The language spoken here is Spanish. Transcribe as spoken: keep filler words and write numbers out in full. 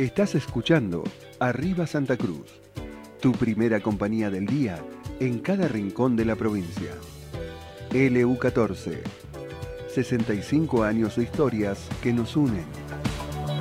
Estás escuchando Arriba Santa Cruz, tu primera compañía del día en cada rincón de la provincia. L U catorce, sesenta y cinco años de historias que nos unen.